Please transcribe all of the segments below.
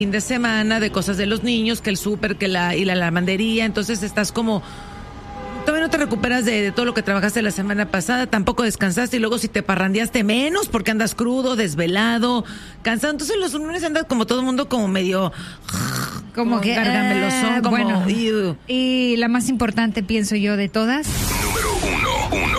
fin de semana de cosas de los niños, que el súper, y la lavandería, entonces estás como... Todavía no te recuperas de todo lo que trabajaste la semana pasada, tampoco descansaste y luego si te parrandeaste menos porque andas crudo, desvelado, cansado. Entonces los lunes andas como todo el mundo como medio... Como que gargamelosón, como... Bueno, y la más importante, pienso yo, de todas. Número uno.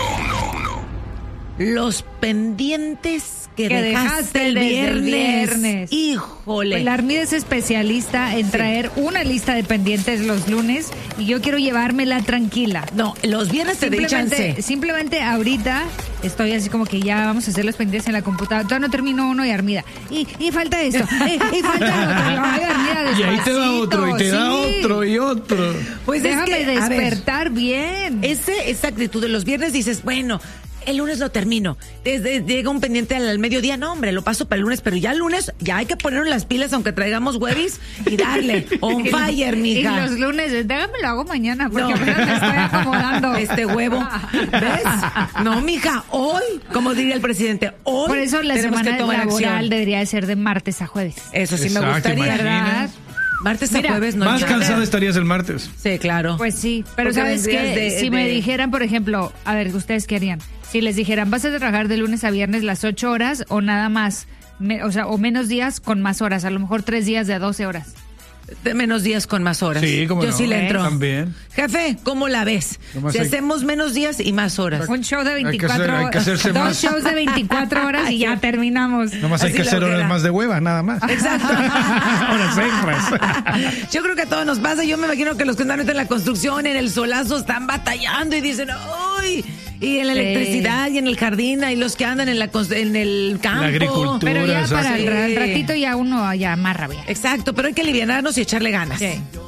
Los pendientes que dejaste el desde el viernes. Híjole. Pues la Armida es especialista en traer una lista de pendientes los lunes y yo quiero llevármela tranquila. No, los viernes te doy chance. Simplemente ahorita estoy así como que ya vamos a hacer los pendientes en la computadora. Todavía no termino uno y Armida. Y falta esto. Y falta otro. Ay, Armida, y ahí te da otro, y te da otro, y otro. Pues déjame es que, despertar bien. Esa actitud de los viernes dices, bueno... El lunes lo termino. Llega un pendiente al mediodía. No, hombre, lo paso para el lunes, pero ya el lunes ya hay que ponernos las pilas aunque traigamos huevis y darle. On fire, mija. Y los lunes, déjame lo hago mañana porque apenas me estoy acomodando. Este huevo. ¿Ves? No, mija, hoy, como diría el presidente, hoy. Por eso la semana laboral debería de ser de martes a jueves. Eso sí me gustaría, ¿verdad? Martes a jueves no. Más cansada estarías el martes. Sí, claro. Pues sí, pero ¿sabes qué? Si me dijeran, por ejemplo, a ver, ¿ustedes qué harían? Si les dijeran, vas a trabajar de lunes a viernes las 8 horas o nada más, o menos días con más horas, a lo mejor 3 días de 12 horas. De menos días con más horas. Sí, como yo no. Sí le entro. También. Jefe, ¿cómo la ves? Si hacemos menos días y más horas. Un show de 24 horas. Hay que hacerse dos más. shows de 24 horas y ya terminamos. Nomás hay que hacer horas más de hueva, nada más. Exacto. Horas extras. Yo creo que a todos nos pasa. Yo me imagino que los que están ahorita en la construcción, en el solazo, están batallando y dicen, ¡ay! Y en la electricidad y en el jardín, y los que andan en el campo. La agricultura. Pero ya exacto. para el ratito ya uno ya amarra bien. Exacto, pero hay que alivianarnos y echarle ganas. Sí.